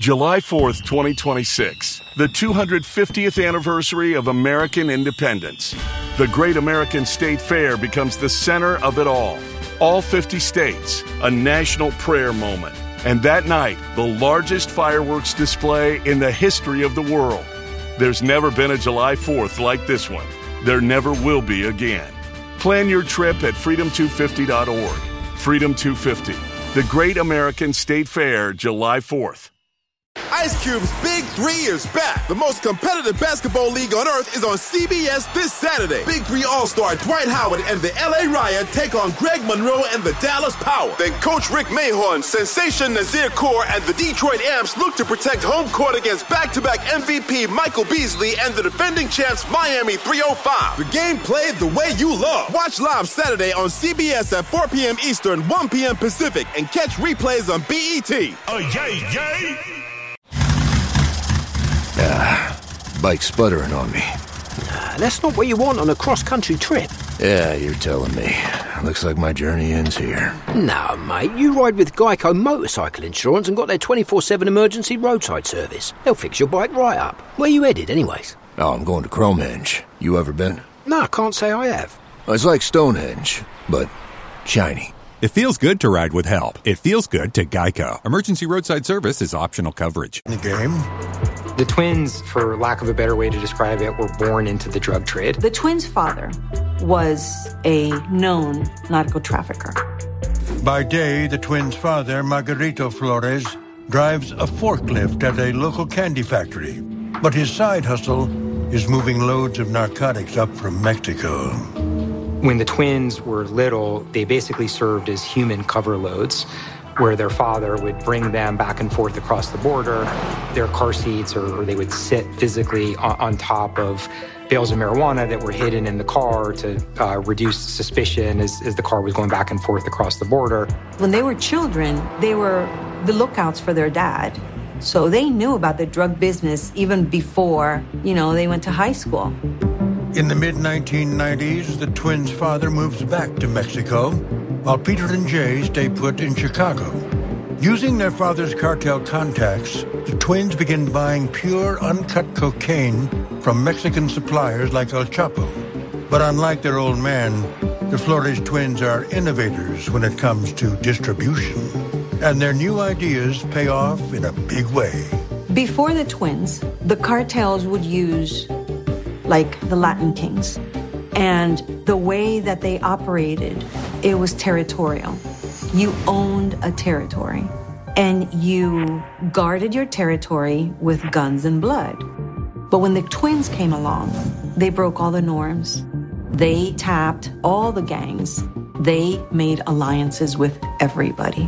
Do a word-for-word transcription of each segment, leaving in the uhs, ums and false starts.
July fourth, twenty twenty-six, the two hundred fiftieth anniversary of American independence. The Great American State Fair becomes the center of it all. All fifty states, a national prayer moment. And that night, the largest fireworks display in the history of the world. There's never been a July fourth like this one. There never will be again. Plan your trip at freedom two fifty dot org. Freedom two fifty, the Great American State Fair, July fourth. Ice Cube's Big Three is back. The most competitive basketball league on earth is on C B S this Saturday. Big Three All-Star Dwight Howard and the L A Riot take on Greg Monroe and the Dallas Power. Then Coach Rick Mahorn, Sensation Nazir Kaur, and the Detroit Amps look to protect home court against back-to-back M V P Michael Beasley and the defending champs Miami three oh five. The game played the way you love. Watch live Saturday on C B S at four p.m. Eastern, one p.m. Pacific, and catch replays on B E T. Oh, yay, yay! Ah, bike's sputtering on me. Nah, that's not what you want on a cross-country trip. Yeah, you're telling me. Looks like my journey ends here. No, mate, you ride with Geico Motorcycle Insurance and got their twenty-four seven emergency roadside service. They'll fix your bike right up. Where you headed, anyways? Oh, I'm going to Cromehenge. You ever been? No, I can't say I have. It's like Stonehenge, but shiny. It feels good to ride with help. It feels good to Geico. Emergency roadside service is optional coverage. The game. The twins, for lack of a better way to describe it, were born into the drug trade. The twins' father was a known narco trafficker. By day, the twins' father, Margarito Flores, drives a forklift at a local candy factory. But his side hustle is moving loads of narcotics up from Mexico. When the twins were little, they basically served as human cover loads, where their father would bring them back and forth across the border, their car seats, or, or they would sit physically on, on top of bales of marijuana that were hidden in the car to uh, reduce suspicion as, as the car was going back and forth across the border. When they were children, they were the lookouts for their dad. So they knew about the drug business even before, you know, they went to high school. In the mid nineteen nineties, the twins' father moves back to Mexico, while Peter and Jay stay put in Chicago. Using their father's cartel contacts, the twins begin buying pure, uncut cocaine from Mexican suppliers like El Chapo. But unlike their old man, the Flores twins are innovators when it comes to distribution. And their new ideas pay off in a big way. Before the twins, the cartels would use, like, the Latin Kings. And the way that they operated, it was territorial. You owned a territory, and you guarded your territory with guns and blood. But when the twins came along, they broke all the norms. They tapped all the gangs. They made alliances with everybody.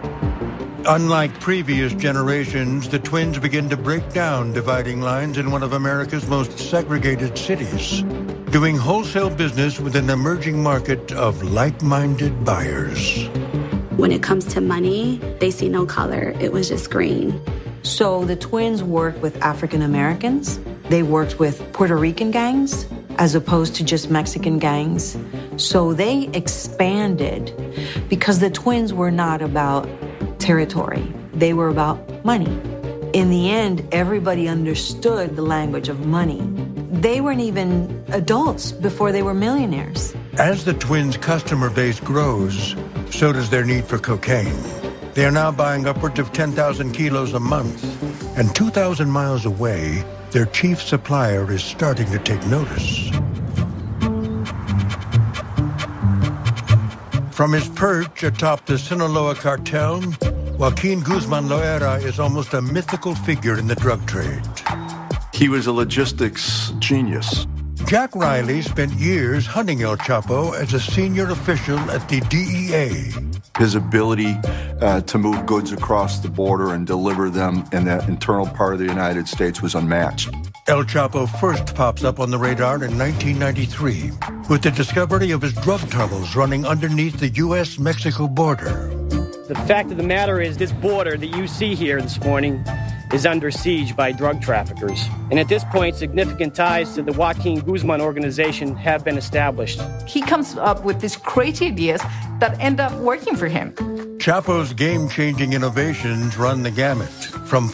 Unlike previous generations, the twins begin to break down dividing lines in one of America's most segregated cities, doing wholesale business with an emerging market of like-minded buyers. When it comes to money, they see no color. It was just green. So the twins worked with African Americans. They worked with Puerto Rican gangs as opposed to just Mexican gangs. So they expanded because the twins were not about territory. They were about money. In the end, everybody understood the language of money. They weren't even adults before they were millionaires. As the twins' customer base grows, so does their need for cocaine. They are now buying upwards of ten thousand kilos a month. And two thousand miles away, their chief supplier is starting to take notice. From his perch atop the Sinaloa cartel, Joaquin Guzman Loera is almost a mythical figure in the drug trade. He was a logistics genius. Jack Riley spent years hunting El Chapo as a senior official at the D E A. His ability uh, to move goods across the border and deliver them in the internal part of the United States was unmatched. El Chapo first pops up on the radar in nineteen ninety-three with the discovery of his drug tunnels running underneath the U S Mexico border. The fact of the matter is this border that you see here this morning is under siege by drug traffickers. And at this point, significant ties to the Joaquin Guzman organization have been established. He comes up with these crazy ideas that end up working for him. Chapo's game-changing innovations run the gamut, from